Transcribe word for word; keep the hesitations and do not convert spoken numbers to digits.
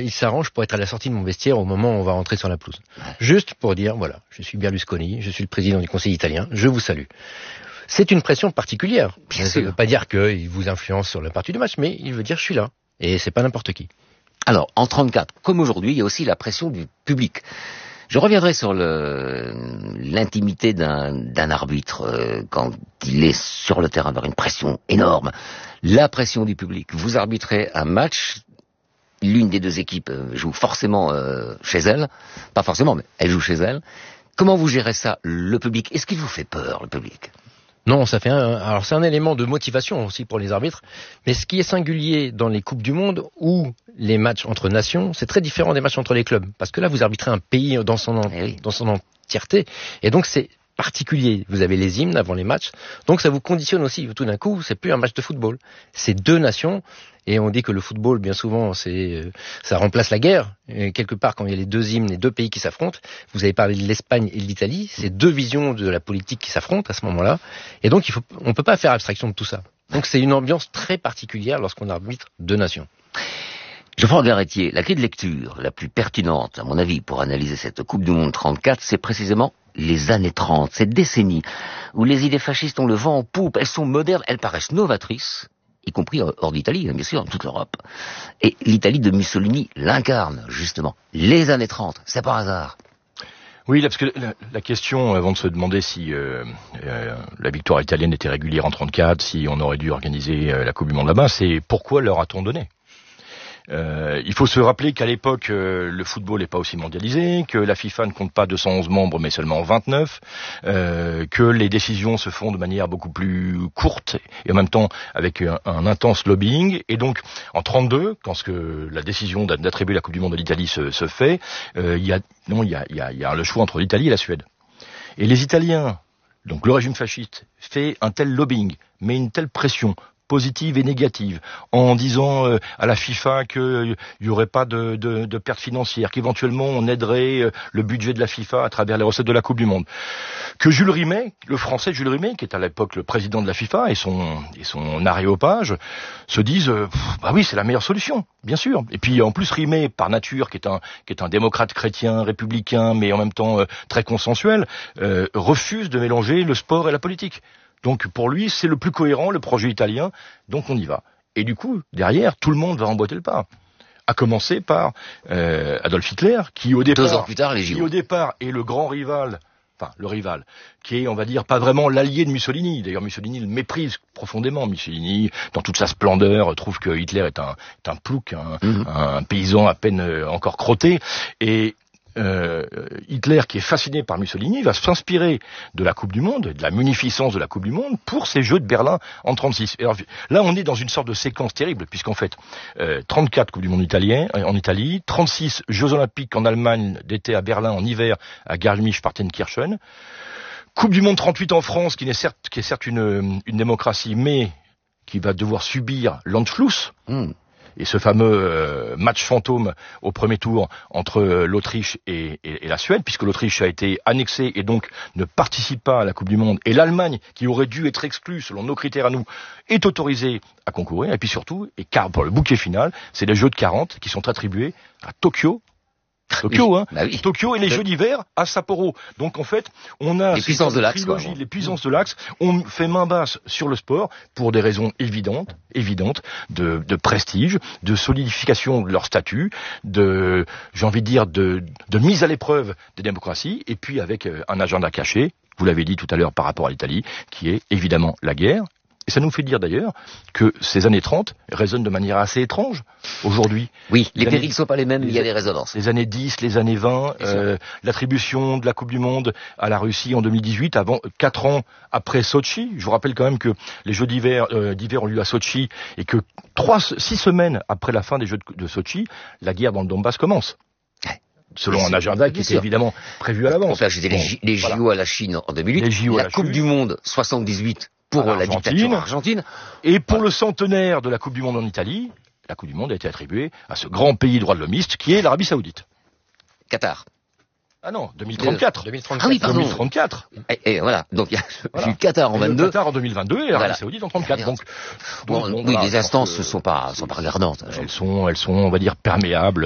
il s'arrange pour être à la sortie de mon vestiaire au moment où on va rentrer sur la pelouse. Juste pour dire, voilà, je suis Berlusconi, je suis le président du Conseil italien, je vous salue. C'est une pression particulière. Bien ça ne sûr. veut pas dire qu'il vous influence sur la partie du match, mais il veut dire je suis là. Et c'est pas n'importe qui. Alors, en trente-quatre, comme aujourd'hui, il y a aussi la pression du public. Je reviendrai sur le, l'intimité d'un, d'un arbitre euh, quand il est sur le terrain, avoir une pression énorme. La pression du public. Vous arbitrez un match, l'une des deux équipes joue forcément euh, chez elle, pas forcément, mais elle joue chez elle. Comment vous gérez ça, le public? Est-ce qu'il vous fait peur, le public? Non, ça fait un, alors c'est un élément de motivation aussi pour les arbitres, mais ce qui est singulier dans les Coupes du Monde ou les matchs entre nations, c'est très différent des matchs entre les clubs, parce que là vous arbitrez un pays dans son, en, Eh oui. dans son entièreté, et donc c'est particulier. Vous avez les hymnes avant les matchs, donc ça vous conditionne aussi. Tout d'un coup, c'est plus un match de football, c'est deux nations. Et on dit que le football, bien souvent, c'est ça remplace la guerre. Et quelque part, quand il y a les deux hymnes, les deux pays qui s'affrontent, vous avez parlé de l'Espagne et de l'Italie, c'est deux visions de la politique qui s'affrontent à ce moment-là. Et donc, il faut, on peut pas faire abstraction de tout ça. Donc, c'est une ambiance très particulière lorsqu'on arbitre deux nations. Geoffroy Garretier, la clé de lecture la plus pertinente, à mon avis, pour analyser cette Coupe du Monde trente-quatre, c'est précisément les années trente, cette décennie où les idées fascistes ont le vent en poupe, elles sont modernes, elles paraissent novatrices, y compris hors d'Italie, bien sûr, dans toute l'Europe. Et l'Italie de Mussolini l'incarne, justement. Les années trente, c'est par hasard. Oui, parce que la, la question, avant de se demander si euh, euh, la victoire italienne était régulière en trente-quatre, si on aurait dû organiser euh, la Coupe du Monde là-bas, c'est pourquoi leur a-t-on donné ? Euh, il faut se rappeler qu'à l'époque, euh, le football n'est pas aussi mondialisé, que la FIFA ne compte pas deux cent onze membres, mais seulement vingt-neuf, euh, que les décisions se font de manière beaucoup plus courte et en même temps avec un, un intense lobbying. Et donc, en trente-deux, quand ce que la décision d'attribuer la Coupe du Monde à l'Italie se, se fait, euh, il y a non, il y a, il y a, il y a le choix entre l'Italie et la Suède. Et les Italiens, donc le régime fasciste, fait un tel lobbying, met une telle pression positive et négative, en disant euh, à la FIFA qu'il euh, n'y aurait pas de, de, de pertes financières, qu'éventuellement on aiderait euh, le budget de la FIFA à travers les recettes de la Coupe du Monde. Que Jules Rimet, le français Jules Rimet, qui est à l'époque le président de la FIFA, et son, et son aréopage, se disent euh, « bah oui, c'est la meilleure solution, bien sûr ». Et puis en plus Rimet, par nature, qui est un, qui est un démocrate chrétien, républicain, mais en même temps euh, très consensuel, euh, refuse de mélanger le sport et la politique. Donc pour lui, c'est le plus cohérent, le projet italien, donc on y va. Et du coup, derrière, tout le monde va emboîter le pas. À commencer par euh, Adolf Hitler, qui au départ, Deux ans plus tard, les J O. qui au départ est le grand rival, enfin le rival, qui est, on va dire, pas vraiment l'allié de Mussolini. D'ailleurs, Mussolini le méprise profondément. Mussolini, dans toute sa splendeur, trouve que Hitler est un, est un plouc, un, mmh. un paysan à peine encore crotté. Et Euh, Hitler, qui est fasciné par Mussolini, va s'inspirer de la Coupe du Monde, de la munificence de la Coupe du Monde, pour ces Jeux de Berlin en trente-six. Et alors, là, on est dans une sorte de séquence terrible, puisqu'en fait, euh, trente-quatre Coupe du Monde italien, en Italie, trente-six Jeux Olympiques en Allemagne d'été à Berlin, en hiver à Garmisch-Partenkirchen, Coupe du Monde trente-huit en France, qui est certes, qui est certes une, une démocratie, mais qui va devoir subir l'Anschluss. Mmh. Et ce fameux euh, match fantôme au premier tour entre euh, l'Autriche et, et, et la Suède, puisque l'Autriche a été annexée et donc ne participe pas à la Coupe du Monde, et l'Allemagne, qui aurait dû être exclue selon nos critères à nous, est autorisée à concourir. Et puis surtout, et car pour le bouquet final, c'est les Jeux de quarante qui sont attribués à Tokyo. Tokyo, oui, hein. Bah oui. Tokyo et les Jeux d'hiver à Sapporo. Donc en fait, on a les puissances de l'axe, trilogie, quoi. les puissances de l'axe. On fait main basse sur le sport pour des raisons évidentes, évidentes, de, de prestige, de solidification de leur statut, de, j'ai envie de dire, de, de mise à l'épreuve des démocraties, et puis avec un agenda caché. Vous l'avez dit tout à l'heure par rapport à l'Italie, qui est évidemment la guerre. Et ça nous fait dire d'ailleurs que ces années trente résonnent de manière assez étrange aujourd'hui. Oui, les, les périls années, ne sont pas les mêmes, les, il y a des résonances. Les années dix, les années vingt, euh, l'attribution de la Coupe du Monde à la Russie en deux mille dix-huit, avant quatre ans après Sochi. Je vous rappelle quand même que les Jeux d'hiver, euh, d'hiver ont lieu à Sochi et que trois, six semaines après la fin des Jeux de, de Sochi, la guerre dans le Donbass commence. Selon un agenda qui était évidemment prévu à l'avance. Enfin, j'étais bon, les, les J O voilà. à la Chine en deux mille huit, les J O la, la Coupe Chine. du Monde soixante-dix-huit pour la dictature argentine. Et pour le centenaire de la Coupe du Monde en Italie, la Coupe du Monde a été attribuée à ce grand pays droit de l'homiste qui est l'Arabie Saoudite. Qatar. Ah non, deux mille trente-quatre. deux mille trente-quatre. Ah oui, pardon. deux mille trente-quatre. Et, et voilà, donc il y a voilà. le Qatar en vingt-deux. Le Qatar en deux mille vingt-deux et l'Arabie voilà. Saoudite en trente-quatre. Donc, bon, donc oui, voilà, les instances ne sont pas, sont pas regardantes. Elles sont, elles sont, on va dire, perméables.